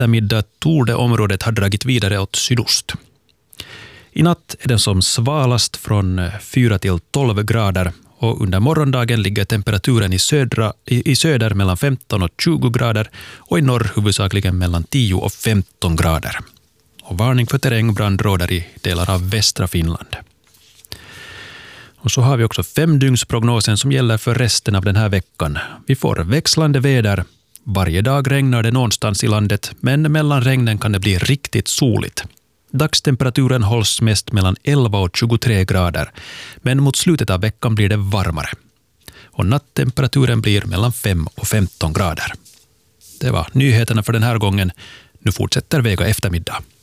Middag torde området ha dragit vidare åt sydost. I natt är den som svalast från 4 till 12 grader och under morgondagen ligger temperaturen i söder mellan 15 och 20 grader och i norr huvudsakligen mellan 10 och 15 grader. Och varning för terrängbrand råder i delar av västra Finland. Och så har vi också 5-dygnsprognosen som gäller för resten av den här veckan. Vi får växlande väder. Varje dag regnar det någonstans i landet, men mellan regnen kan det bli riktigt soligt. Dagstemperaturen hålls mest mellan 11 och 23 grader, men mot slutet av veckan blir det varmare. Och natttemperaturen blir mellan 5 och 15 grader. Det var nyheterna för den här gången. Nu fortsätter Vega eftermiddag.